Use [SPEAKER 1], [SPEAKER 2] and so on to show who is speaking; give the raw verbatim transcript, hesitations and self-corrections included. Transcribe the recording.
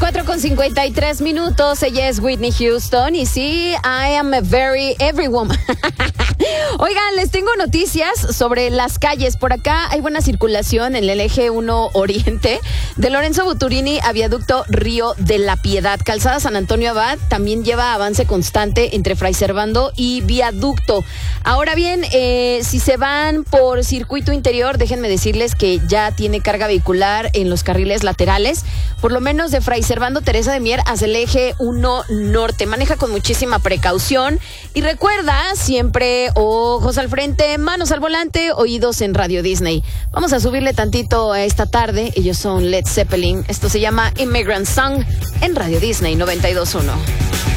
[SPEAKER 1] cuatro con cincuenta y tres minutos. Ella es Whitney Houston y sí, I am a very every woman. Oigan, les tengo noticias sobre las calles. Por acá hay buena circulación en el eje uno Oriente, de Lorenzo Buturini a Viaducto Río de la Piedad. Calzada San Antonio Abad también lleva avance constante entre Fray Servando y Viaducto. Ahora bien, eh, si se van por circuito interior, déjenme decirles que ya tiene carga vehicular en los carriles laterales, por lo menos de Fray Servando Teresa de Mier hacia el eje uno Norte. Maneja con muchísima precaución y recuerda siempre ojos al frente, manos al volante, oídos en Radio Disney. Vamos a subirle tantito a esta tarde. Ellos son Led Zeppelin. Esto se llama Immigrant Song en Radio Disney noventa y dos punto uno.